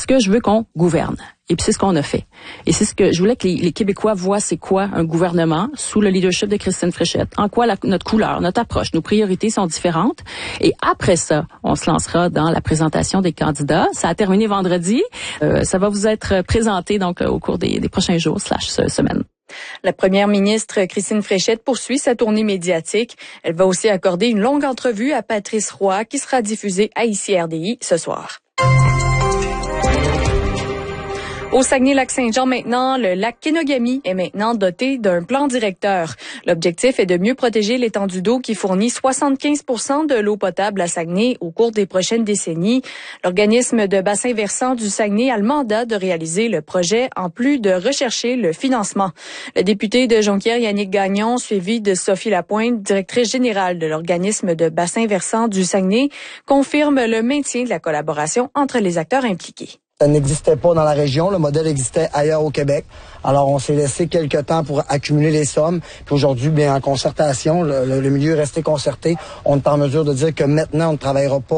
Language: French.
parce que je veux qu'on gouverne. Et puis c'est ce qu'on a fait. Et c'est ce que je voulais que les Québécois voient, c'est quoi un gouvernement sous le leadership de Christine Fréchette. En quoi notre couleur, notre approche, nos priorités sont différentes. Et après ça, on se lancera dans la présentation des candidats. Ça a terminé vendredi. Ça va vous être présenté donc au cours des prochains jours / semaines. La première ministre Christine Fréchette poursuit sa tournée médiatique. Elle va aussi accorder une longue entrevue à Patrice Roy qui sera diffusée à ICRDI ce soir. Au Saguenay-Lac-Saint-Jean maintenant, le lac Kenogami est maintenant doté d'un plan directeur. L'objectif est de mieux protéger l'étendue d'eau qui fournit 75% de l'eau potable à Saguenay au cours des prochaines décennies. L'organisme de bassin versant du Saguenay a le mandat de réaliser le projet en plus de rechercher le financement. Le député de Jonquière, Yannick Gagnon, suivi de Sophie Lapointe, directrice générale de l'organisme de bassin versant du Saguenay, confirme le maintien de la collaboration entre les acteurs impliqués. Ça n'existait pas dans la région. Le modèle existait ailleurs au Québec. Alors, on s'est laissé quelques temps pour accumuler les sommes. Puis aujourd'hui, bien, en concertation, le milieu est resté concerté. On est en mesure de dire que maintenant, on ne travaillera pas